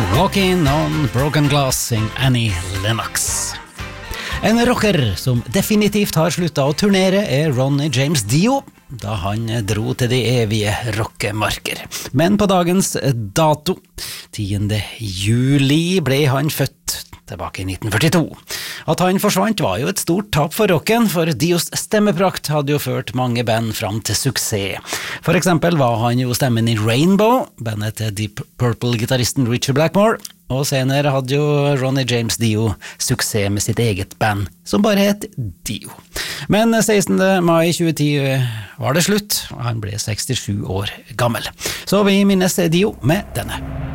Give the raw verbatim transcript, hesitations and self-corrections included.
Walking on Broken Glass sing Annie Lennox. En rocker som definitivt har sluttet å turnere er Ronnie James Dio, da han dro til de evige rockemarker. Men på dagens dato, tiende juli, ble han født tilbake i nitten førtito. At han forsvant var jo et stort tap for rocken, for Dios stemmeprakt hadde jo ført mange band fram til suksess. For eksempel var han jo stemmen i Rainbow, bandet til Deep Purple-gitarristen Richard Blackmore, og senere hadde jo Ronnie James Dio suksess med sitt eget band, som bare het Dio. Men sekstende mai tjueti var det slutt, og han ble sekstisju år gammel. Så vi minnes Dio med denne.